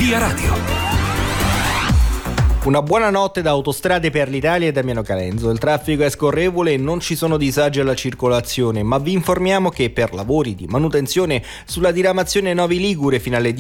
Via Radio. Una buona notte da Autostrade per l'Italia e Damiano Calenzo. Il traffico è scorrevole e non ci sono disagi alla circolazione, ma vi informiamo che per lavori di manutenzione sulla diramazione Novi Ligure fino alle